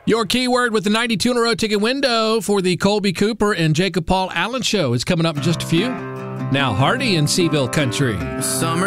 Your keyword with the 92 in a row ticket window for the Colby Cooper and Jacob Paul Allen show is coming up in just a few. Now, Hardy in Seaville Country. Summer